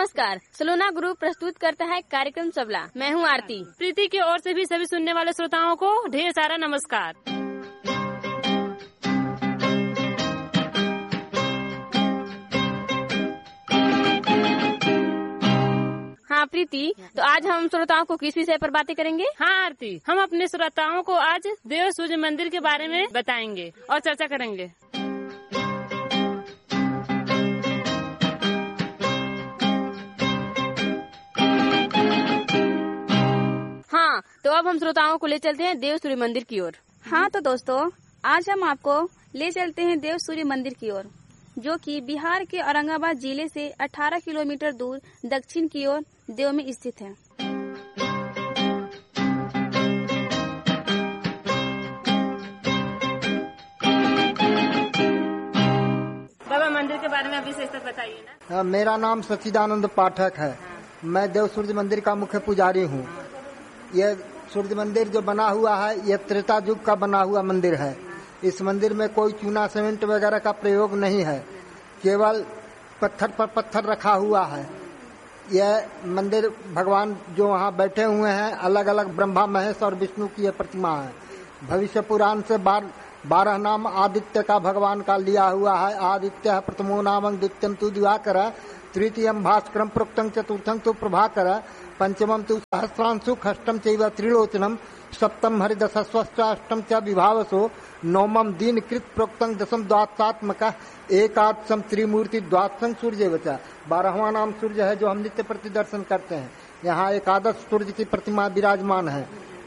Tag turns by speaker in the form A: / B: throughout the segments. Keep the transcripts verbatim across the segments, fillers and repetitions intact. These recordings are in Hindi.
A: नमस्कार, सलोना ग्रुप प्रस्तुत करता है कार्यक्रम सबला। मैं हूँ आरती।
B: प्रीति की ओर से भी सभी सुनने वाले श्रोताओं को ढेर सारा नमस्कार।
A: हाँ प्रीति, तो आज हम श्रोताओं को किस विषय पर बातें करेंगे?
B: हाँ आरती, हम अपने श्रोताओं को आज देव सूर्य मंदिर के बारे में बताएंगे और चर्चा करेंगे।
A: हाँ, तो अब हम श्रोताओं को ले चलते हैं देव सूर्य मंदिर की ओर।
C: हाँ तो दोस्तों, आज हम आपको ले चलते हैं देव सूर्य मंदिर की ओर, जो कि बिहार के औरंगाबाद जिले से अठारह किलोमीटर दूर दक्षिण की ओर देव में स्थित है।
B: बाबा, मंदिर के बारे में आप विशेषता बताइए ना।
D: मेरा नाम सच्चिदानंद पाठक है। मैं देव सूर्य मंदिर का मुख्य पुजारी हूँ। ये सूर्य मंदिर जो बना हुआ है, ये त्रेता युग का बना हुआ मंदिर है। इस मंदिर में कोई चूना सीमेंट वगैरह का प्रयोग नहीं है, केवल पत्थर पर पत्थर रखा हुआ है। यह मंदिर भगवान जो वहाँ बैठे हुए हैं, अलग अलग ब्रह्मा महेश और विष्णु की यह प्रतिमा है। भविष्य पुराण से बार, बारह नाम आदित्य का भगवान का लिया हुआ है। आदित्य प्रथमो नामं द्वितीयं तु दिवाकर, तृतीयं भास्करं प्रोक्तं चतुर्थं तु प्रभाकर, पंचमं तु सहस्रांशु, षष्ठं चैव त्रिलोचनम, सप्तम हरिदशस्वश्च, अष्टम च विभावसो, नवमं दीनकृत प्रोक्तं, दशम द्वादशात्मक, एकादशम त्रिमूर्ति, द्वादशं सूर्यवच। बारहवां नाम सूर्य है जो हम नित्य प्रति दर्शन करते हैं। यहाँ एकादश सूर्य की प्रतिमा विराजमान है।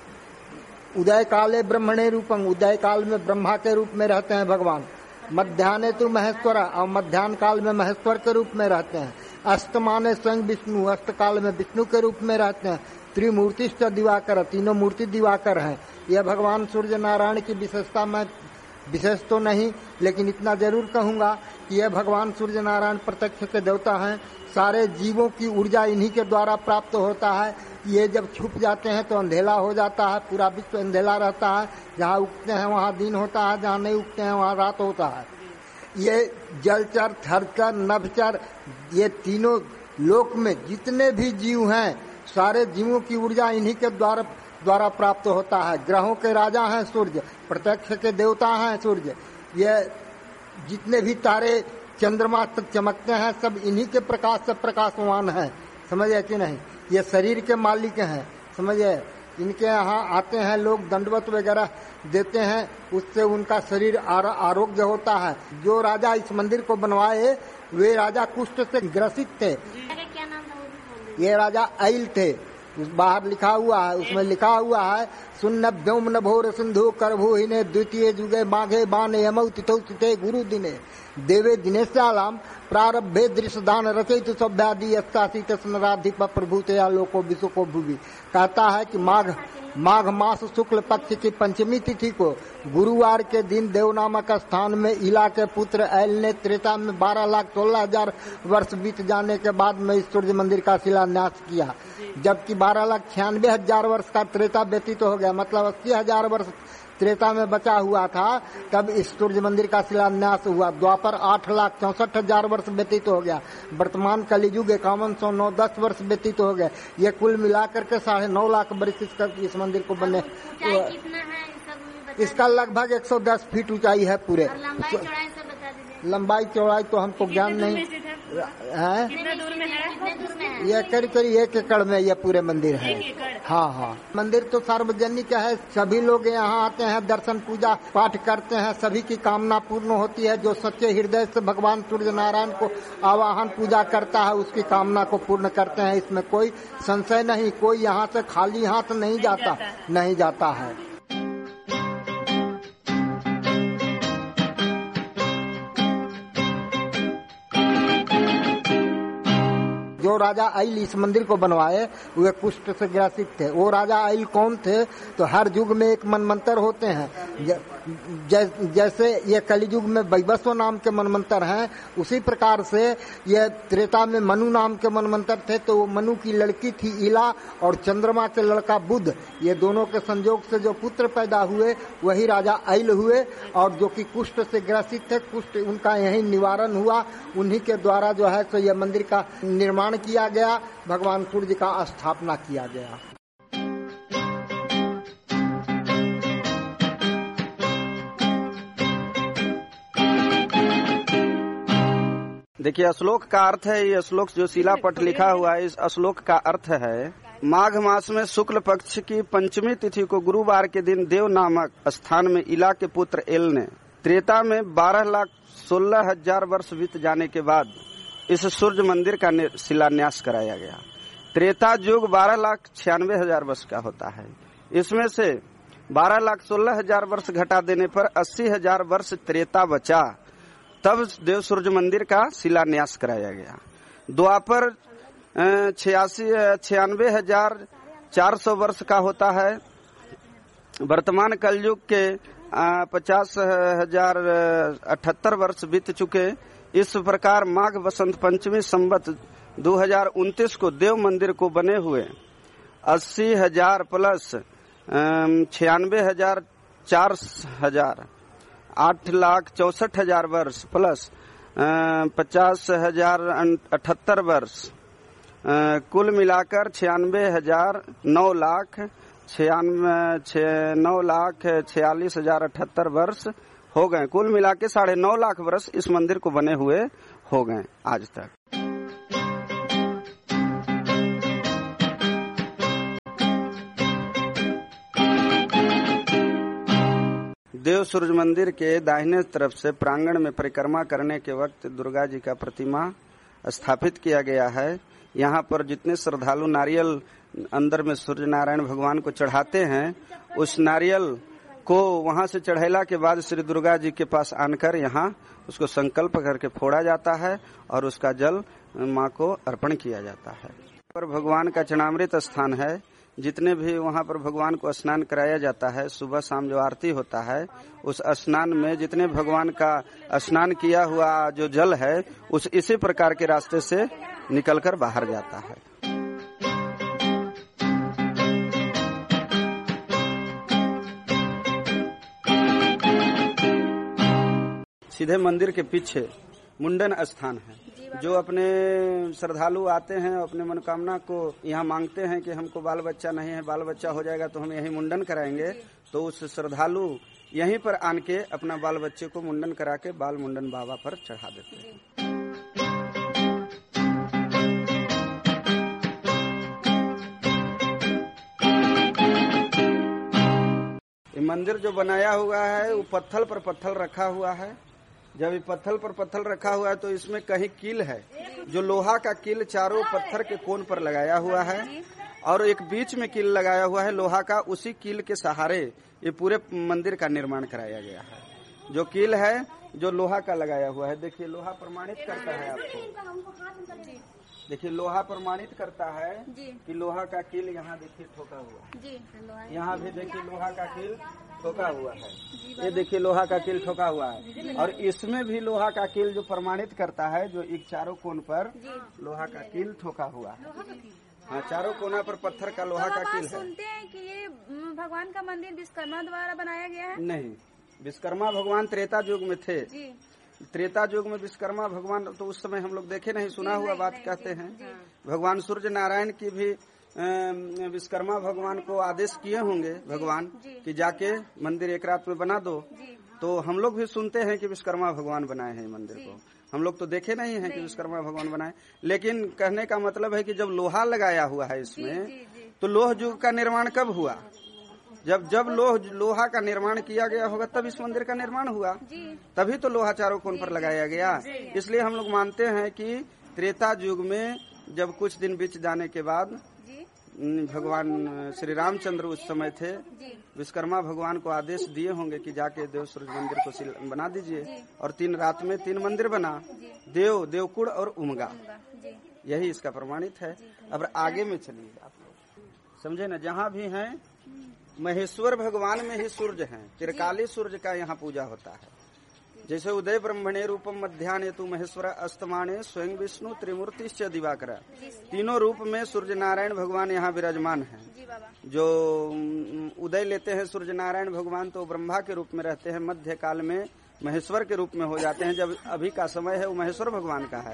D: उदय काले ब्रह्मणे रूपं, उदय काल में ब्रह्मा के रूप में रहते हैं भगवान। मध्याह्ने तो महेश्वर, और मध्याह्न काल में महेश्वर के रूप में रहते हैं। अस्तमाने स्वयं विष्णु, अस्त काल में विष्णु के रूप में रहते हैं। त्रिमूर्तिश्च दिवाकर, तीनों मूर्ति दिवाकर हैं। यह भगवान सूर्य नारायण की विशेषता मैं विशेष तो नहीं, लेकिन इतना जरूर कहूंगा कि यह भगवान सूर्य नारायण प्रत्यक्ष के देवता हैं। सारे जीवों की ऊर्जा इन्हीं के द्वारा प्राप्त होता है। ये जब छुप जाते हैं तो अंधेला हो जाता है, पूरा विश्व अंधेला रहता है। जहाँ उगते हैं वहाँ दिन होता है, जहाँ नहीं उगते हैं वहाँ रात होता है। ये जलचर, थरचर, नभचर, ये तीनों लोक में जितने भी जीव हैं, सारे जीवों की ऊर्जा इन्हीं के द्वारा द्वारा प्राप्त होता है। ग्रहों के राजा हैं सूर्य, प्रत्यक्ष के देवता हैं सूर्य। ये जितने भी तारे चंद्रमा तक चमकते हैं, सब इन्हीं के प्रकाश से प्रकाशवान हैं। समझे कि नहीं? ये शरीर के मालिक हैं। समझे? इनके यहाँ आते हैं लोग, दंडवत वगैरह देते हैं, उससे उनका शरीर आरोग्य होता है। जो राजा इस मंदिर को बनवाए वे राजा कुष्ठ से ग्रसित थे।
C: क्या नाम था?
D: ये राजा ऐल थे। उस बाहर लिखा हुआ है, उसमें लिखा हुआ है सुन्न व्योम नभोर सिंधु करभू हिने द्वितीय जुगे माघे बाने यमौ तिथौ तिथे गुरु दिने देवे दिनेश्यालाम प्रारब्धे दृश्य दान रचयितु सभ्यादि अस्तासी तस्नराधिप प्रभुतया लोको विशुको भूवि। कहता है कि माघ माघ मास शुक्ल पक्ष की पंचमी तिथि को गुरुवार के दिन देव नामक स्थान में इला के पुत्र ऐल ने त्रेता में बारह लाख सोलह हजार वर्ष बीत जाने के बाद में इस सूर्य मंदिर का शिलान्यास किया। जबकि बारह लाख छियानवे हजार वर्ष का त्रेता व्यतीत हो गया, मतलब अस्सी हजार वर्ष त्रेता में बचा हुआ था, तब इस सूर्य मंदिर का शिलान्यास हुआ। द्वापर आठ लाख चौसठ हजार वर्ष व्यतीत हो गया। वर्तमान कलियुग इक्यावन सौ नौ दस वर्ष व्यतीत हो गए। ये कुल मिलाकर के साढ़े नौ लाख वर्ष इस मंदिर को बने। इसका लगभग एक सौ दस फीट ऊंचाई है पूरे। लंबाई चौड़ाई तो हमको ज्ञान नहीं है। ये करीब करीब एक एकड़ में ये पूरे मंदिर है। हाँ हाँ, मंदिर तो सार्वजनिक है। सभी लोग यहाँ आते हैं, दर्शन पूजा पाठ करते हैं। सभी की कामना पूर्ण होती है। जो सच्चे हृदय से भगवान सूर्य नारायण को आवाहन पूजा करता है, उसकी कामना को पूर्ण करते हैं। इसमें कोई संशय नहीं। कोई यहाँ से खाली हाथ नहीं जाता नहीं जाता है। जो राजा ऐल इस मंदिर को बनवाए वे कुष्ठ से ग्रसित थे। वो राजा ऐल कौन थे? तो हर युग में एक मनमंत्र होते हैं। जै, जैसे ये कलियुग में वैवस्व नाम के मनमंत्र हैं, उसी प्रकार से ये त्रेता में मनु नाम के मनमंत्र थे। तो वो मनु की लड़की थी इला और चंद्रमा के लड़का बुध, ये दोनों के संयोग से जो पुत्र पैदा हुए वही राजा ऐल हुए। और जो कि कुष्ठ से ग्रसित थे, कुष्ठ उनका यही निवारण हुआ। उन्हीं के द्वारा जो है तो यह मंदिर का निर्माण किया गया, भगवान सूर्य का स्थापना किया गया।
E: देखिए, श्लोक का अर्थ है, ये श्लोक जो शिलापट लिखा हुआ है, इस श्लोक का अर्थ है माघ मास में शुक्ल पक्ष की पंचमी तिथि को गुरुवार के दिन देव नामक स्थान में इला के पुत्र एल ने त्रेता में बारह लाख सोलह हजार वर्ष बीत जाने के बाद इस सूर्य मंदिर का शिलान्यास कराया गया। त्रेता युग बारह लाख छियानवे हजार वर्ष का होता है। इसमें से बारह लाख सोलह हजार वर्ष घटा देने पर अस्सी हजार वर्ष त्रेता बचा, तब देव सूर्य मंदिर का शिलान्यास कराया गया। द्वापर छियासी छियानवे हजार चार सौ वर्ष का होता है। वर्तमान कलयुग के पचास हजार अठहत्तर वर्ष बीत चुके। इस प्रकार माघ वसंत पंचमी संवत दो हजार उनतीस को देव मंदिर को बने हुए अस्सी हजार प्लस छियानवे हजार चार हजार आठ लाख चौसठ हजार वर्ष प्लस पचास हजार अठहत्तर वर्ष, कुल मिलाकर छियानवे हजार नौ लाख छियानवे नौ लाख छियालीस हजार अठहत्तर वर्ष हो गए। कुल मिला के साढ़े नौ लाख वर्ष इस मंदिर को बने हुए हो गए आज तक। देव सूर्य मंदिर के दाहिने तरफ से प्रांगण में परिक्रमा करने के वक्त दुर्गा जी का प्रतिमा स्थापित किया गया है। यहाँ पर जितने श्रद्धालु नारियल अंदर में सूर्य नारायण भगवान को चढ़ाते हैं, उस नारियल को वहाँ से चढ़ैला के बाद श्री दुर्गा जी के पास आनकर यहाँ उसको संकल्प करके फोड़ा जाता है और उसका जल माँ को अर्पण किया जाता है। पर भगवान का चरणामृत स्थान है। जितने भी वहाँ पर भगवान को स्नान कराया जाता है, सुबह शाम जो आरती होता है, उस स्नान में जितने भगवान का स्नान किया हुआ जो जल है, उस इसी प्रकार के रास्ते से निकलकर बाहर जाता है। सीधे मंदिर के पीछे मुंडन स्थान है। जो अपने श्रद्धालु आते हैं, अपने मनोकामना को यहाँ मांगते हैं कि हमको बाल बच्चा नहीं है, बाल बच्चा हो जाएगा तो हम यहीं मुंडन कराएंगे, तो उस श्रद्धालु यहीं पर आन के अपना बाल बच्चे को मुंडन करा के बाल मुंडन बाबा पर चढ़ा देते हैं। ये मंदिर जो बनाया हुआ है वो पत्थर पर पत्थर रखा हुआ है। जब ये पत्थर पर पत्थर रखा हुआ है तो इसमें कहीं कील है, जो लोहा का कील चारों पत्थर के कोन पर लगाया हुआ है और एक बीच में कील लगाया हुआ है लोहा का। उसी कील के सहारे ये पूरे मंदिर का निर्माण कराया गया है। जो कील है जो लोहा का लगाया हुआ है, देखिए लोहा प्रमाणित करता है आपको, देखिए लोहा प्रमाणित करता है कि लोहा का कील यहाँ देखिए ठोका हुआ, यहाँ भी देखिए लोहा का कील ठोका हुआ है। ये देखिए लोहा का कील ठोका हुआ है और इसमें भी लोहा का कील जो प्रमाणित करता है, जो एक चारों कोण पर लोहा का कील ठोका हुआ है। हाँ, चारों कोना पर पत्थर का लोहा का कील है।
C: सुनते हैं कि ये भगवान का मंदिर विश्वकर्मा द्वारा बनाया गया है।
E: नहीं, विश्वकर्मा भगवान त्रेता युग में थे। त्रेता युग में विश्वकर्मा भगवान तो उस समय हम लोग देखे नहीं, सुना हुआ बात कहते हैं। भगवान सूर्य नारायण की भी विश्वकर्मा भगवान को आदेश किए होंगे भगवान कि जाके मंदिर एक रात में बना दो। तो हम लोग भी सुनते हैं कि विश्वकर्मा भगवान बनाए हैं मंदिर को। हम लोग तो देखे नहीं है कि विश्वकर्मा भगवान बनाए, लेकिन कहने का मतलब है कि जब लोहा लगाया हुआ है इसमें, तो लोह युग का निर्माण कब हुआ? जब जब लोह लोहा का निर्माण किया गया होगा तब इस मंदिर का निर्माण हुआ, तभी तो लोहा चारों कोण पर लगाया गया। इसलिए हम लोग मानते हैं कि त्रेता युग में जब कुछ दिन बीत जाने के बाद भगवान श्री रामचंद्र उस समय थे, विश्वकर्मा भगवान को आदेश दिए होंगे कि जाके देव सूर्य मंदिर को बना दीजिए, और तीन रात में तीन मंदिर बना, देव, देवकुड़ और उमगा। यही इसका प्रमाणित है। अब आगे में चलिए आप लोग समझे ना, जहाँ भी हैं महेश्वर भगवान में ही सूर्य हैं, त्रिकाली सूर्य का यहाँ पूजा होता है। जैसे उदय ब्रह्मणे रूपम मध्याह्ने तु महेश्वर अस्तमाने स्वयं विष्णु त्रिमूर्तिश्च दिवाकर, तीनों रूप में सूर्य नारायण भगवान यहाँ विराजमान हैं। जो उदय लेते हैं सूर्य नारायण भगवान तो ब्रह्मा के रूप में रहते हैं, मध्य काल में महेश्वर के रूप में हो जाते हैं। जब अभी का समय है वो महेश्वर भगवान का है,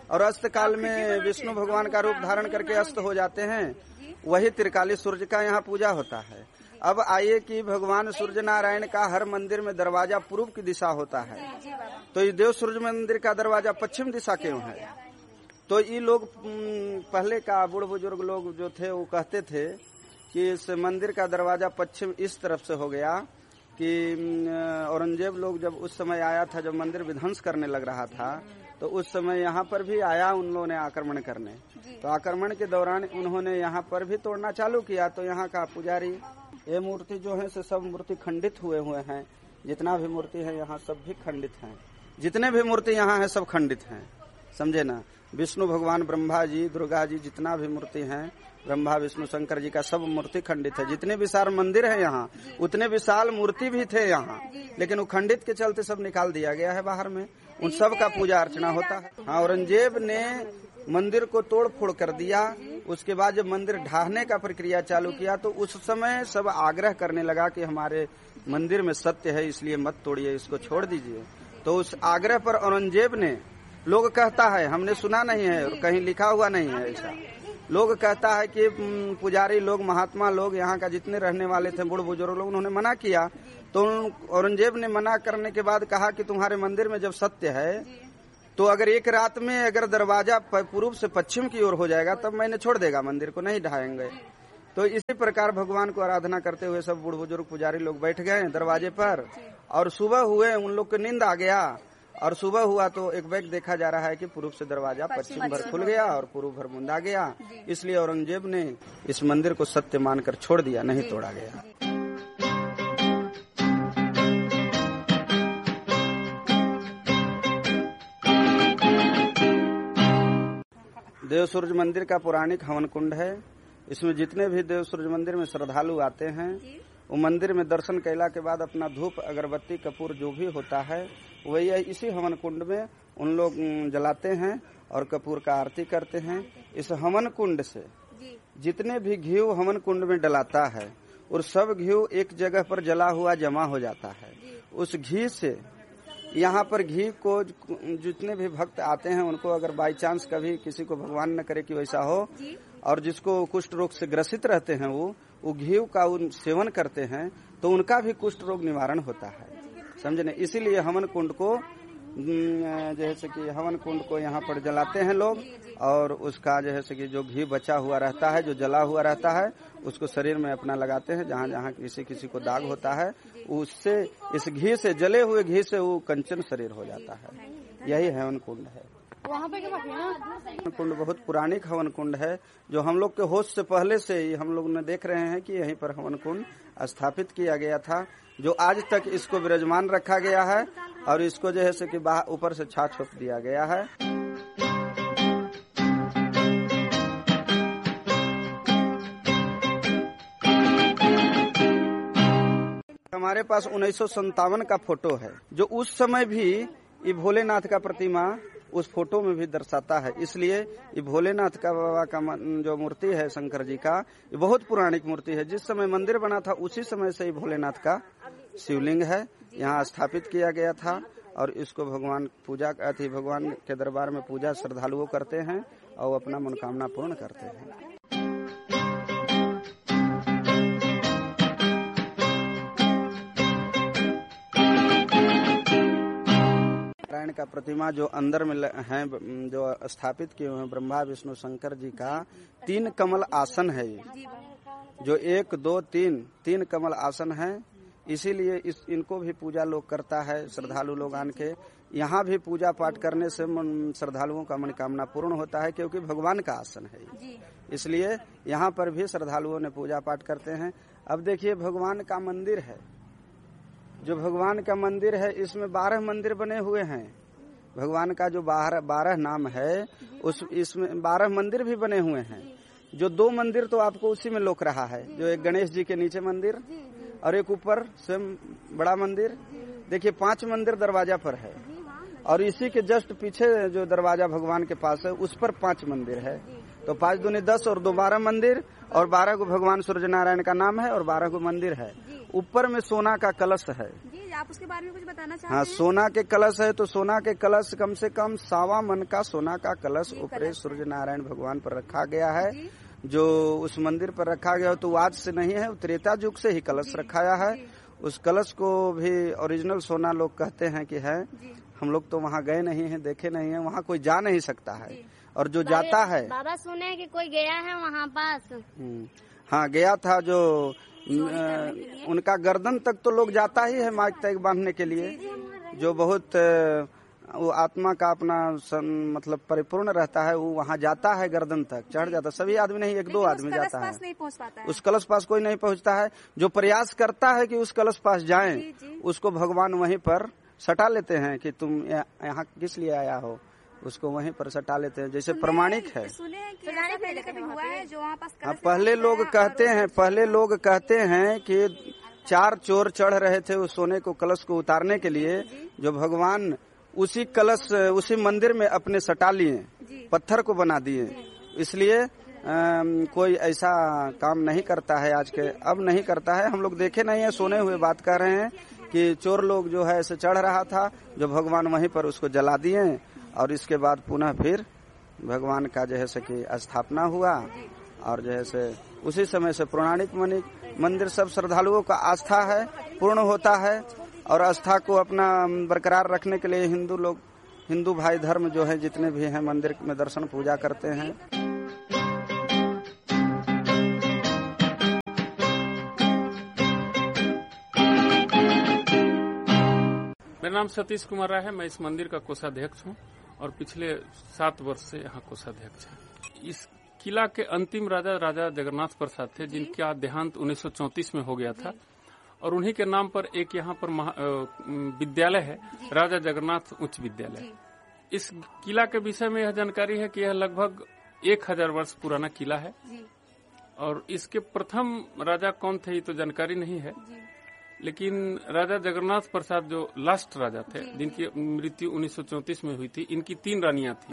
E: और अस्त काल में विष्णु भगवान का रूप धारण करके अस्त हो जाते हैं, वही त्रिकाली सूर्य का यहाँ पूजा होता है। अब आइए कि भगवान सूर्य नारायण का हर मंदिर में दरवाजा पूर्व की दिशा होता है, तो ये देव सूर्य मंदिर का दरवाजा पश्चिम दिशा क्यों है? तो ये लोग पहले का बूढ़ बुजुर्ग लोग जो थे वो कहते थे कि इस मंदिर का दरवाजा पश्चिम इस तरफ से हो गया कि औरंगजेब लोग जब उस समय आया था, जब मंदिर विध्वंस करने लग रहा था, तो उस समय यहाँ पर भी आया उन लोगों ने आक्रमण करने। तो आक्रमण के दौरान उन्होंने यहाँ पर भी तोड़ना चालू किया। तो यहाँ का पुजारी, ये मूर्ति जो है से सब मूर्ति खंडित हुए हुए हैं। जितना भी मूर्ति है यहाँ सब भी खंडित हैं। जितने भी मूर्ति यहाँ है सब खंडित हैं, समझे ना। विष्णु भगवान, ब्रह्मा जी, दुर्गा जी, जितना भी मूर्ति है, ब्रह्मा विष्णु शंकर जी का सब मूर्ति खंडित है। जितने विशाल मंदिर है यहाँ, उतने विशाल मूर्ति भी थे यहाँ, लेकिन वो खंडित के चलते सब निकाल दिया गया है बाहर में। उन सब का पूजा अर्चना होता है। हाँ, औरंगजेब ने मंदिर को तोड़ फोड़ कर दिया। उसके बाद जब मंदिर ढाहने का प्रक्रिया चालू किया तो उस समय सब आग्रह करने लगा कि हमारे मंदिर में सत्य है, इसलिए मत तोड़िए, इसको छोड़ दीजिए। तो उस आग्रह पर औरंगजेब ने, लोग कहता है, हमने सुना नहीं है, कहीं लिखा हुआ नहीं है ऐसा, लोग कहता है कि पुजारी लोग, महात्मा लोग, यहाँ का जितने रहने वाले थे बूढ़ बुजुर्ग लोग, उन्होंने मना किया। तो औरंगजेब ने मना करने के बाद कहा कि तुम्हारे मंदिर में जब सत्य है तो अगर एक रात में अगर दरवाजा पूर्व से पश्चिम की ओर हो जाएगा तब मैंने छोड़ देगा, मंदिर को नहीं ढाएंगे। तो इसी प्रकार भगवान को आराधना करते हुए सब बूढ़ बुजुर्ग पुजारी लोग बैठ गए दरवाजे पर, और सुबह हुए उन लोग को नींद आ गया, और सुबह हुआ तो एक बैग देखा जा रहा है कि पूर्व से दरवाजा पश्चिम भर खुल गया और पूर्व भर मुंदा गया। इसलिए औरंगजेब ने इस मंदिर को सत्य मानकर छोड़ दिया, नहीं तोड़ा गया। देव सूर्य मंदिर का पौराणिक हवन कुंड है। इसमें जितने भी देव सूर्य मंदिर में श्रद्धालु आते हैं, वो मंदिर में दर्शन कैला के बाद अपना धूप, अगरबत्ती, कपूर जो भी होता है वही इसी हवन कुंड में उन लोग जलाते हैं और कपूर का आरती करते हैं। इस हवन कुंड से जितने भी घी हवन कुंड में डलाता है और सब घी एक जगह पर जला हुआ जमा हो जाता है। उस घी से यहाँ पर घी को जितने भी भक्त आते हैं उनको, अगर बाई चांस कभी किसी को भगवान न करे कि वैसा हो, और जिसको कुष्ठ रोग से ग्रसित रहते हैं वो वो घी का उन सेवन करते हैं तो उनका भी कुष्ठ रोग निवारण होता है, समझे न। इसीलिए हवन कुंड को, जैसे कि हवन कुंड को यहाँ पर जलाते हैं लोग, और उसका जैसे कि जो घी बचा हुआ रहता है, जो जला हुआ रहता है, उसको शरीर में अपना लगाते हैं। जहाँ जहाँ किसी किसी को दाग होता है, उससे, इस घी से, जले हुए घी से वो कंचन शरीर हो जाता है। यही हवन कुंड है।
C: वहाँ पे क्या
E: कुंड बहुत पुरानिक हवन कुंड है, जो हम लोग के होश से पहले से ही हम लोग ने देख रहे हैं कि यहीं पर हवन कुंड स्थापित किया गया था, जो आज तक इसको विराजमान रखा गया है, और इसको जो है से कि ऊपर से छाछ छोप दिया गया है। हमारे पास उन्नीस सौ संतावन का फोटो है, जो उस समय भी ये भोलेनाथ का प्रतिमा उस फोटो में भी दर्शाता है। इसलिए ये भोलेनाथ का बाबा का जो मूर्ति है शंकर जी का, ये बहुत पुरानिक मूर्ति है। जिस समय मंदिर बना था उसी समय से ही भोलेनाथ का शिवलिंग है, यहाँ स्थापित किया गया था, और इसको भगवान पूजा अति भगवान के दरबार में पूजा श्रद्धालुओं करते हैं और अपना मनोकामना पूर्ण करते हैं। नारायण का प्रतिमा जो अंदर में है, जो स्थापित किए हुए हैं ब्रह्मा विष्णु शंकर जी का, तीन कमल आसन है ये, जो एक दो तीन तीन कमल आसन है। इसीलिए इस इनको भी पूजा लोग करता है, श्रद्धालु लोग आन के। यहाँ भी पूजा पाठ करने से श्रद्धालुओं का मनोकामना पूर्ण होता है, क्योंकि भगवान का आसन है ये। इसलिए यहाँ पर भी श्रद्धालुओं ने पूजा पाठ करते हैं। अब देखिए, भगवान का मंदिर है, जो भगवान का मंदिर है, इसमें बारह मंदिर बने हुए हैं। भगवान का जो बारह बारह नाम है, उस इसमें बारह मंदिर भी बने हुए हैं। जो दो मंदिर तो आपको उसी में लोक रहा है, जो एक गणेश जी के नीचे मंदिर और एक ऊपर स्वयं बड़ा मंदिर। देखिए, पांच मंदिर दरवाजा पर है, और इसी के जस्ट पीछे जो दरवाजा भगवान के पास है उस पर पांच मंदिर है। तो पांच दूनी दस और दो बारह मंदिर, और बारह को भगवान सूर्य नारायण का नाम है, और बारह को मंदिर है। ऊपर में सोना का कलश है,
C: आप उसके बारे में कुछ बताना चाहते
E: हाँ,
C: हैं?
E: सोना के कलश है तो सोना के कलश कम से कम सावा मन का सोना का कलश ऊपरे सूर्य नारायण भगवान पर रखा गया है। जो उस मंदिर पर रखा गया हो तो आज से नहीं है, त्रेता युग से ही कलश रखाया है। उस कलश को भी ओरिजिनल सोना लोग कहते हैं कि है। हम लोग तो वहाँ गए नहीं हैं, देखे नहीं है, वहाँ कोई जा नहीं सकता है। और जो जाता है,
F: बाबा सुने कि कोई गया है वहाँ पास।
E: हाँ गया था, जो उनका गर्दन तक तो लोग जाता ही है माइक तक बांधने के लिए। जो बहुत वो आत्मा का अपना सन, मतलब परिपूर्ण रहता है, वो वहाँ जाता है, गर्दन तक चढ़ जाता है। सभी आदमी नहीं, एक दो आदमी जाता है।
C: नहीं पहुँच पाता है।
E: उस कलश पास कोई नहीं पहुँचता है। जो प्रयास करता है कि उस कलश पास जाए, उसको भगवान वहीं पर सटा लेते हैं कि तुम यहाँ किस लिए आया हो, उसको वहीं पर सटा लेते हैं। जैसे प्रमाणिक है।
C: सुने हैं कि ऐसा पहले कभी हुआ है जो वहाँ पास
E: हाँ, पहले लोग कहते हैं पहले लोग कहते हैं कि चार चोर चढ़ रहे थे उस सोने को कलश को उतारने के लिए, जो भगवान उसी कलश उसी मंदिर में अपने सटा लिए, पत्थर को बना दिए। इसलिए आ, कोई ऐसा काम नहीं करता है आज के, अब नहीं करता है। हम लोग देखे नहीं है, सुने हुए बात कर रहे हैं कि चोर लोग जो है ऐसे चढ़ रहा था, जो भगवान वहीं पर उसको जला दिए और इसके बाद पुनः फिर भगवान का जो है से कि स्थापना हुआ। और जो है से उसी समय से पौराणिक मंदिर सब श्रद्धालुओं का आस्था है, पूर्ण होता है। और आस्था को अपना बरकरार रखने के लिए हिंदू लोग, हिंदू भाई धर्म जो है जितने भी हैं, मंदिर में दर्शन पूजा करते हैं।
G: मेरा नाम सतीश कुमार राय है। मैं इस मंदिर का कोषाध्यक्ष हूँ और पिछले सात वर्ष से यहाँ कोषाध्यक्ष है। इस किला के अंतिम राजा राजा जगन्नाथ प्रसाद थे, जिनका देहांत उन्नीस सौ चौंतीस में हो गया था। और उन्हीं के नाम पर एक यहाँ पर विद्यालय है, राजा जगन्नाथ उच्च विद्यालय। इस किला के विषय में यह जानकारी है कि यह लगभग एक हजार वर्ष पुराना किला है। और इसके प्रथम राजा कौन थे ये तो जानकारी नहीं है, लेकिन राजा जगन्नाथ प्रसाद जो लास्ट राजा थे, जिनकी मृत्यु उन्नीस सौ चौंतीस में हुई थी, इनकी तीन रानियां थी।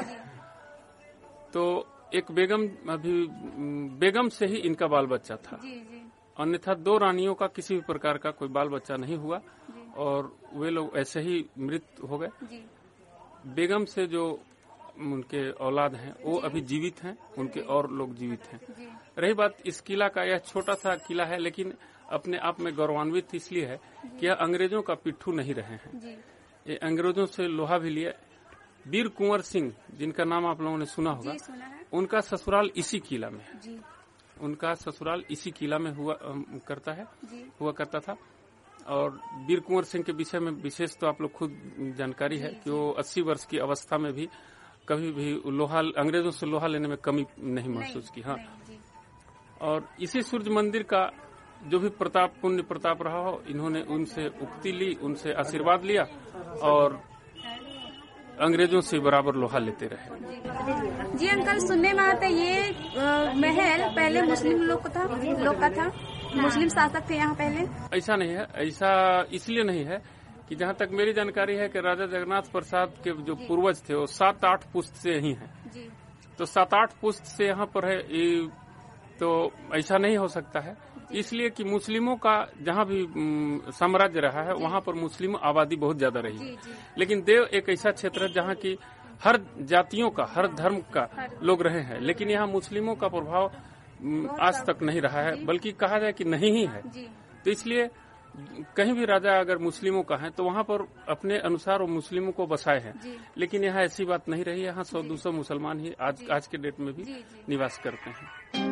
G: तो एक बेगम, अभी बेगम से ही इनका बाल बच्चा था। अन्यथा दो रानियों का किसी भी प्रकार का कोई बाल बच्चा नहीं हुआ और वे लोग ऐसे ही मृत हो गए। बेगम से जो उनके औलाद हैं वो अभी जीवित हैं, उनके और लोग जीवित हैं। रही बात इस किला का, यह छोटा सा किला है लेकिन अपने आप में गौरवान्वित इसलिए है कि यह अंग्रेजों का पिट्ठू नहीं रहे हैं। ये अंग्रेजों से लोहा भी लिया। वीर कुंवर सिंह, जिनका नाम आप लोगों ने सुना होगा, उनका ससुराल इसी किला में है। उनका ससुराल इसी किला में हुआ करता है हुआ करता था। और वीर कुंवर सिंह के विषय में विशेष तो आप लोग खुद जानकारी है कि वो अस्सी वर्ष की अवस्था में भी कभी भी लोहा, अंग्रेजों से लोहा लेने में कमी नहीं महसूस की। हाँ, और इसी सूर्य मंदिर का जो भी प्रताप, पुण्य प्रताप रहा हो, इन्होंने उनसे उक्ति ली, उनसे आशीर्वाद लिया और अंग्रेजों से बराबर लोहा लेते रहे।
C: जी अंकल, सुनने में आता है ये आ, महल पहले मुस्लिम लोग का था लोग का था मुस्लिम शासक थे यहाँ पहले।
G: ऐसा नहीं है, ऐसा इसलिए नहीं है कि जहाँ तक मेरी जानकारी है कि राजा जगन्नाथ प्रसाद के जो पूर्वज थे वो सात आठ पुश्त से ही हैं। तो सात आठ पुश्त से यहाँ पर है, तो ऐसा नहीं हो सकता है। इसलिए कि मुस्लिमों का जहाँ भी साम्राज्य रहा है वहाँ पर मुस्लिम आबादी बहुत ज्यादा रही है। लेकिन देव एक ऐसा क्षेत्र है जहाँ की हर जातियों का, हर धर्म का लोग रहे हैं, लेकिन यहाँ मुस्लिमों का प्रभाव आज तक नहीं रहा है, बल्कि कहा जाए कि नहीं ही है। तो इसलिए कहीं भी राजा अगर मुस्लिमों का है तो वहाँ पर अपने अनुसार वो मुस्लिमों को बसाए हैं। लेकिन यहाँ ऐसी बात नहीं रही। यहाँ सौ दो सौ मुसलमान ही आज आज के डेट में भी निवास करते हैं।